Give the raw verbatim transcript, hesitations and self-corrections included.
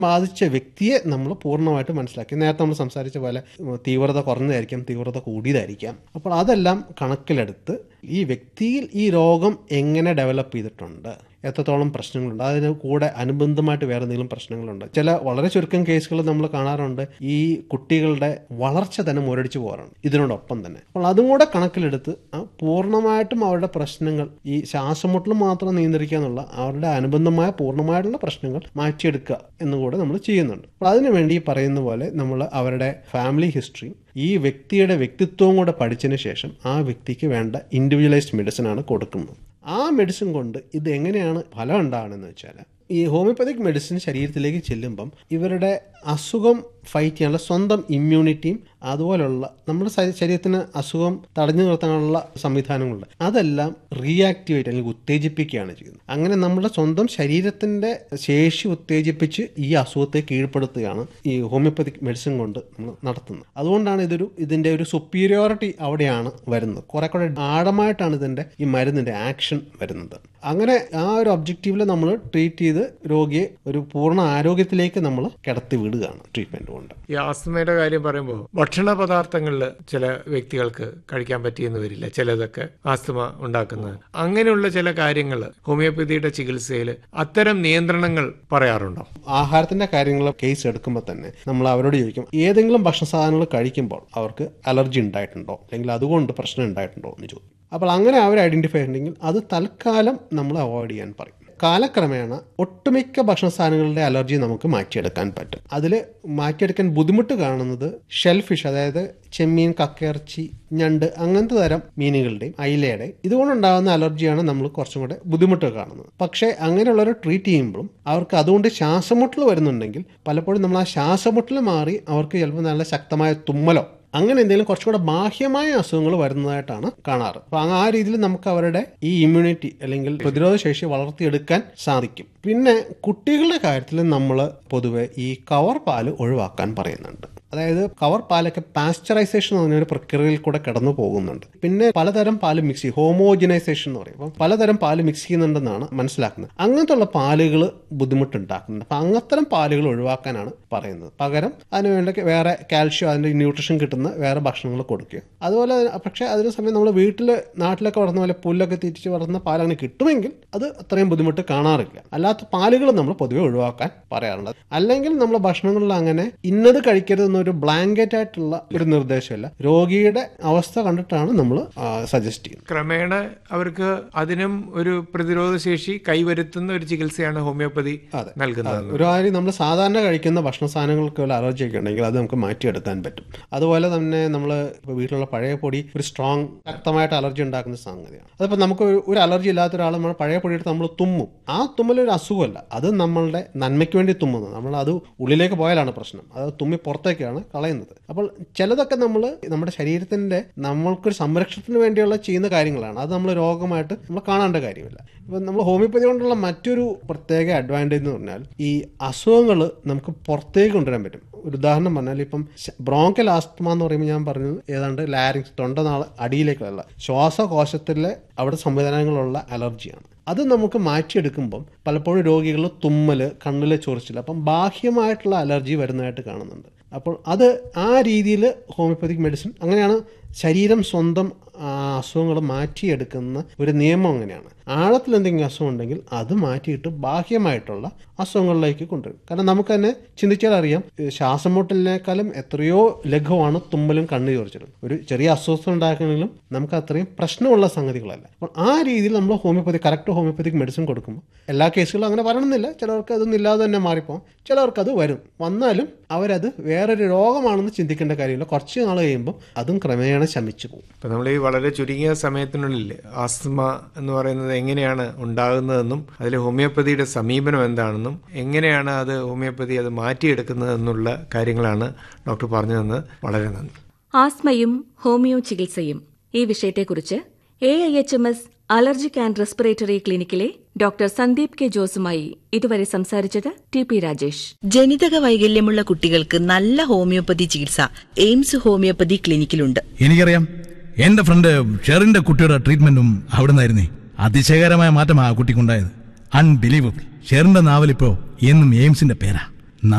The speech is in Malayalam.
ബാധിച്ച വ്യക്തിയെ നമ്മൾ പൂർണ്ണമായിട്ട് മനസ്സിലാക്കി. നേരത്തെ നമ്മൾ സംസാരിച്ച പോലെ തീവ്രത കുറഞ്ഞതായിരിക്കാം, തീവ്രത കൂടിയതായിരിക്കാം. അപ്പോൾ അതെല്ലാം കണക്കിലെടുത്ത് ഈ വ്യക്തിയിൽ ഈ രോഗം എങ്ങനെ ഡെവലപ്പ് ചെയ്തിട്ടുണ്ട്, എത്രത്തോളം പ്രശ്നങ്ങളുണ്ട്, അതിന് കൂടെ അനുബന്ധമായിട്ട് വേറെ എന്തെങ്കിലും പ്രശ്നങ്ങളുണ്ട്. ചില വളരെ ചുരുക്കം കേസുകൾ നമ്മൾ കാണാറുണ്ട്, ഈ കുട്ടികളുടെ വളർച്ച തന്നെ മുരടിച്ചു പോകാറുണ്ട് ഇതിനോടൊപ്പം തന്നെ. അപ്പോൾ അതും കൂടെ കണക്കിലെടുത്ത് പൂർണ്ണമായിട്ടും അവരുടെ പ്രശ്നങ്ങൾ, ഈ ശ്വാസമുട്ടൽ മാത്രം നിയന്ത്രിക്കുക എന്നുള്ള അവരുടെ അനുബന്ധമായ പൂർണ്ണമായിട്ടുള്ള പ്രശ്നങ്ങൾ മാറ്റിയെടുക്കുക എന്നുകൂടെ നമ്മൾ ചെയ്യുന്നുണ്ട്. അപ്പോൾ അതിനുവേണ്ടി ഈ പറയുന്ന പോലെ നമ്മൾ അവരുടെ ഫാമിലി ഹിസ്റ്ററിയും ഈ വ്യക്തിയുടെ വ്യക്തിത്വവും കൂടെ പഠിച്ചതിന് ശേഷം ആ വ്യക്തിക്ക് വേണ്ട ഇൻഡിവിജ്വലൈസ്ഡ് മെഡിസിൻ ആണ് കൊടുക്കുന്നത്. ആ മെഡിസിൻ കൊണ്ട് ഇത് എങ്ങനെയാണ് ഫലം ഉണ്ടാകണമെന്ന് വെച്ചാൽ, ഈ ഹോമിയോപ്പതിക് മെഡിസിൻ ശരീരത്തിലേക്ക് ചെല്ലുമ്പം ഇവരുടെ അസുഖം ഫൈറ്റ് ചെയ്യാനുള്ള സ്വന്തം ഇമ്മ്യൂണിറ്റിയും അതുപോലുള്ള നമ്മുടെ ശരീരത്തിന് അസുഖം തടഞ്ഞു നിർത്താനുള്ള സംവിധാനങ്ങളുണ്ട്, അതെല്ലാം റീആക്ടിവേറ്റ് അല്ലെങ്കിൽ ഉത്തേജിപ്പിക്കുകയാണ് ചെയ്യുന്നത്. അങ്ങനെ നമ്മുടെ സ്വന്തം ശരീരത്തിൻ്റെ ശേഷി ഉത്തേജിപ്പിച്ച് ഈ അസുഖത്തെ കീഴ്പ്പെടുത്തുകയാണ് ഈ ഹോമിയോപ്പതിക് മെഡിസിൻ കൊണ്ട് നമ്മൾ നടത്തുന്നത്. അതുകൊണ്ടാണ് ഇതൊരു ഇതിൻ്റെ ഒരു സുപ്പീരിയോറിറ്റി അവിടെയാണ് വരുന്നത്. കുറെ കൂടെ ആഴമായിട്ടാണ് ഇതിൻ്റെ ഈ മരുന്നിൻ്റെ ആക്ഷൻ വരുന്നത്. അങ്ങനെ ആ ഒരു ഒബ്ജക്റ്റീവിൽ നമ്മൾ ട്രീറ്റ് ചെയ്ത് രോഗിയെ ഒരു പൂർണ്ണ ആരോഗ്യത്തിലേക്ക് നമ്മൾ കിടത്തി വിടുകയാണ് ട്രീറ്റ്മെന്റ് കൊണ്ട്. ഈ ആസ്മയുടെ കാര്യം പറയുമ്പോൾ ഭക്ഷണ പദാർത്ഥങ്ങളിൽ ചില വ്യക്തികൾക്ക് കഴിക്കാൻ പറ്റിയെന്ന് വരില്ല, ചിലതൊക്കെ ആസ്മ ഉണ്ടാക്കുന്നത്. അങ്ങനെയുള്ള ചില കാര്യങ്ങൾ ഹോമിയോപ്പതിയുടെ ചികിത്സയിൽ അത്തരം നിയന്ത്രണങ്ങൾ പറയാറുണ്ടോ? ആഹാരത്തിന്റെ കാര്യങ്ങൾ കേസ് എടുക്കുമ്പോൾ തന്നെ നമ്മൾ അവരോട് ചോദിക്കും, ഏതെങ്കിലും ഭക്ഷണ സാധനങ്ങൾ കഴിക്കുമ്പോൾ അവർക്ക് അലർജി ഉണ്ടായിട്ടുണ്ടോ, അല്ലെങ്കിൽ അതുകൊണ്ട് പ്രശ്നം ഉണ്ടായിട്ടുണ്ടോ എന്ന് ചോദിക്കും. അപ്പോൾ അങ്ങനെ അവർ ഐഡന്റിഫൈ ഉണ്ടെങ്കിൽ അത് തൽക്കാലം നമ്മൾ അവോയ്ഡ് ചെയ്യാൻ പറയും. കാലക്രമേണ ഒട്ടുമിക്ക ഭക്ഷണ സാധനങ്ങളുടെ അലർജി നമുക്ക് മാറ്റിയെടുക്കാൻ പറ്റും. അതിൽ മാറ്റിയെടുക്കാൻ ബുദ്ധിമുട്ട് കാണുന്നത് ഷെൽ ഫിഷ്, അതായത് ചെമ്മീൻ, കക്കയിറച്ചി, ഞണ്ട്, അങ്ങനത്തെ തരം മീനുകളുടെയും അയിലയുടെയും ഇതുകൊണ്ടുണ്ടാകുന്ന അലർജിയാണ് നമ്മൾ കുറച്ചും കൂടെ ബുദ്ധിമുട്ട് കാണുന്നത്. പക്ഷേ അങ്ങനെയുള്ളവരെ ട്രീറ്റ് ചെയ്യുമ്പോഴും അവർക്ക് അതുകൊണ്ട് ശ്വാസമുട്ടൽ വരുന്നുണ്ടെങ്കിൽ പലപ്പോഴും നമ്മൾ ആ ശ്വാസമുട്ടൽ മാറി അവർക്ക് ചിലപ്പോൾ നല്ല ശക്തമായ തുമ്മലോ അങ്ങനെ എന്തെങ്കിലും കുറച്ചുകൂടെ ബാഹ്യമായ അസുഖങ്ങൾ വരുന്നതായിട്ടാണ് കാണാറ്. അപ്പൊ ആ രീതിയിൽ നമുക്ക് അവരുടെ ഈ ഇമ്മ്യൂണിറ്റി അല്ലെങ്കിൽ പ്രതിരോധ ശേഷി വളർത്തിയെടുക്കാൻ സാധിക്കും. പിന്നെ കുട്ടികളുടെ കാര്യത്തിൽ നമ്മൾ പൊതുവെ ഈ കവർ പാല് ഒഴിവാക്കാൻ പറയുന്നുണ്ട്. അതായത് കവർ പാലൊക്കെ പാസ്ചറൈസേഷൻ എന്ന് പറഞ്ഞൊരു പ്രക്രിയയിൽ കൂടെ കടന്നു പോകുന്നുണ്ട്. പിന്നെ പലതരം പാല് മിക്സ് ചെയ്യും, ഹോമോജനൈസേഷൻ എന്ന് പറയും. അപ്പം പലതരം പാല് മിക്സ് ചെയ്യുന്നുണ്ടെന്നാണ് മനസ്സിലാക്കുന്നത്. അങ്ങനത്തെ ഉള്ള പാലുകൾ ബുദ്ധിമുട്ടുണ്ടാക്കുന്നുണ്ട്. അപ്പം അങ്ങനത്തരം പാലുകൾ ഒഴിവാക്കാനാണ് പറയുന്നത്. പകരം അതിനുവേണ്ടി വേറെ കാൽഷ്യം, അതിൻ്റെ ന്യൂട്രീഷൻ കിട്ടുന്ന വേറെ ഭക്ഷണങ്ങൾ കൊടുക്കുക. അതുപോലെ പക്ഷേ അതിന് സമയം നമ്മൾ വീട്ടിൽ നാട്ടിലൊക്കെ വളർന്ന പോലെ പുല്ലൊക്കെ തിരിച്ച് വളർന്ന പാൽ അങ്ങനെ കിട്ടുമെങ്കിൽ അത് അത്രയും ബുദ്ധിമുട്ട് കാണാറില്ല. അല്ലാത്ത പാലുകൾ നമ്മൾ പൊതുവെ ഒഴിവാക്കാൻ പറയാറുണ്ട്. അല്ലെങ്കിൽ നമ്മൾ ഭക്ഷണങ്ങളിൽ അങ്ങനെ ഇന്നത് കഴിക്കരുതെന്ന് ഒരു ബ്ലാങ്കറ്റ് ആയിട്ടുള്ള ഒരു നിർദ്ദേശമല്ല, രോഗിയുടെ അവസ്ഥ കണ്ടിട്ടാണ് നമ്മൾ സജസ്റ്റ് ചെയ്യുന്നത്. ക്രമേണ അവർക്ക് അതിനും ഒരു പ്രതിരോധ ശേഷി കൈവരുത്തുന്ന ഒരു ചികിത്സയാണ് ഹോമിയോപ്പതി നൽകുന്നത്. ഒരു കാര്യം, നമ്മൾ സാധാരണ കഴിക്കുന്ന ഭക്ഷണ സാധനങ്ങൾക്ക് വല്ല അലർജി ഒക്കെ ഉണ്ടെങ്കിൽ അത് നമുക്ക് മാറ്റിയെടുക്കാൻ പറ്റും. അതുപോലെ തന്നെ നമ്മൾ ഇപ്പോൾ വീട്ടിലുള്ള പഴയ പൊടി ഒരു സ്ട്രോങ് ശക്തമായിട്ട് അലർജി ഉണ്ടാക്കുന്ന സംഗതിയാണ്. അതിപ്പോൾ നമുക്ക് ഒരു അലർജി ഇല്ലാത്ത ഒരാൾ നമ്മൾ പഴയ പൊടി എടുത്ത് നമ്മൾ തുമ്മും. ആ തുമ്മൽ ഒരു അസുഖമല്ല, അത് നമ്മളുടെ നന്മയ്ക്ക് വേണ്ടി തുമ്മുന്നത്. നമ്മൾ അത് ഉള്ളിലേക്ക് പോയാലാണ് പ്രശ്നം, അത് തുമ്മി പുറത്തേക്കാണ് കളയുന്നത്. അപ്പോൾ ചിലതൊക്കെ നമ്മൾ നമ്മുടെ ശരീരത്തിന്റെ നമ്മൾക്കൊരു സംരക്ഷണത്തിന് വേണ്ടിയുള്ള ചെയ്യുന്ന കാര്യങ്ങളാണ്. അത് നമ്മൾ രോഗമായിട്ട് നമ്മൾ കാണേണ്ട കാര്യമില്ല. ഇപ്പം നമ്മൾ ഹോമിയോപ്പതി കൊണ്ടുള്ള മറ്റൊരു പ്രത്യേക അഡ്വാൻറ്റേജ് എന്ന് പറഞ്ഞാൽ ഈ അസുഖങ്ങൾ നമുക്ക് പുറത്തേക്ക് കൊണ്ടുവരാൻ പറ്റും. ഒരു ഉദാഹരണം പറഞ്ഞാൽ ഇപ്പം ബ്രോങ്കൽ ആസ്തമ എന്ന് പറയുമ്പോൾ ഞാൻ പറഞ്ഞത് ഏതാണ്ട് ലാരിങ്സ്, തൊണ്ടനാള അടിയിലേക്കുള്ള ശ്വാസകോശത്തിലെ അവിടെ സംവിധാനങ്ങളുള്ള അലർജിയാണ്. അത് നമുക്ക് മാറ്റിയെടുക്കുമ്പം പലപ്പോഴും രോഗികൾ തുമ്മൽ, കണ്ണിലെ ചൊറിച്ചിൽ, അപ്പം ബാഹ്യമായിട്ടുള്ള അലർജി വരുന്നതായിട്ട് കാണുന്നുണ്ട്. അപ്പോൾ അത് ആ രീതിയിൽ ഹോമിയോപ്പതിക് മെഡിസിൻ അങ്ങനെയാണ് ശരീരം സ്വന്തം അസുഖങ്ങൾ മാറ്റിയെടുക്കുന്ന ഒരു നിയമം അങ്ങനെയാണ്. ആഴത്തിൽ എന്തെങ്കിലും അസുഖം ഉണ്ടെങ്കിൽ അത് മാറ്റിയിട്ട് ബാഹ്യമായിട്ടുള്ള അസുഖങ്ങളിലേക്ക് കൊണ്ടുവരും. കാരണം നമുക്ക് തന്നെ ചിന്തിച്ചാൽ അറിയാം, ശ്വാസമുട്ടലിനേക്കാളും എത്രയോ ലഘുവാണ് തുമ്മലും കണ്ണു ചൊറിച്ചിലും. ഒരു ചെറിയ അസ്വസ്ഥത ഉണ്ടാക്കണമെങ്കിലും നമുക്ക് അത്രയും പ്രശ്നമുള്ള സംഗതികളല്ല. അപ്പോൾ ആ രീതിയിൽ നമ്മൾ ഹോമിയോപ്പതി കറക്റ്റ് ഹോമിയോപ്പതിക് മെഡിസിൻ കൊടുക്കുമ്പോൾ എല്ലാ കേസുകളും അങ്ങനെ വരണമെന്നില്ല. ചിലവർക്ക് അതൊന്നും ഇല്ലാതെ തന്നെ മാറിപ്പോകും, ചിലവർക്ക് അത് വരും. വന്നാലും അവരത് വേറൊരു രോഗമാണെന്ന് ചിന്തിക്കേണ്ട കാര്യമില്ല. കുറച്ച് നാൾ കഴിയുമ്പോൾ അതും ക്രമേണ ശമിച്ചു പോകും. ഇപ്പം നമ്മൾ ഈ വളരെ ചുരുങ്ങിയ സമയത്തിനുള്ളിൽ ആസ്മ എന്ന് പറയുന്നത് എങ്ങനെയാണ് ഉണ്ടാകുന്നതെന്നും അതിൽ ഹോമിയോപ്പതിയുടെ സമീപനം എന്താണെന്നും എങ്ങനെയാണ് അത് ഹോമിയോപ്പതി അത് മാറ്റിയെടുക്കുന്നതെന്നുള്ള കാര്യങ്ങളാണ് ഡോക്ടർ പറഞ്ഞു തന്നത്. വളരെ നന്ദി. ആസ്മയും ഹോമിയോ ചികിത്സയും ഈ വിഷയത്തെക്കുറിച്ച് A I H M S allergic and respiratory ക്ലിനിക്കിലെ doctor Sandeep K ജോസുമായി ഇതുവരെ സംസാരിച്ചത് ടി പി രാജേഷ്. ജനിതക വൈകല്യമുള്ള കുട്ടികൾക്ക് നല്ല ഹോമിയോപ്പതി ചികിത്സ എയിംസ് ഹോമിയോപ്പതി ക്ലിനിക്കിലുണ്ട്. എനിക്കറിയാം, എന്റെ ഫ്രണ്ട് ഷെറിന്റെ കുട്ടിയുടെ ട്രീറ്റ്മെന്റും അവിടെ നിന്നായിരുന്നേ. അതിശയകരമായ മാറ്റമാണ് ആ കുട്ടിക്കുണ്ടായത്. അൺബിലീവബിൾ. ഷെറിന്റെ നാവലിപ്പോ എന്നും എയിംസിന്റെ പേരാ.